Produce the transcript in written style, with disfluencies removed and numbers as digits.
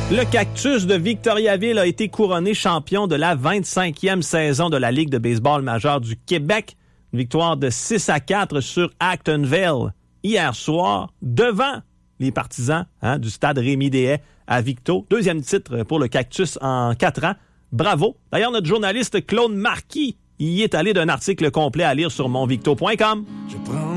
Le Cactus de Victoriaville a été couronné champion de la 25e saison de la Ligue de baseball majeure du Québec. Une victoire de 6-4 sur Actonville hier soir devant les partisans du stade Rémy-Déhay à Victo. Deuxième titre pour le Cactus en 4 ans. Bravo. D'ailleurs, notre journaliste Claude Marquis y est allé d'un article complet à lire sur monvicto.com.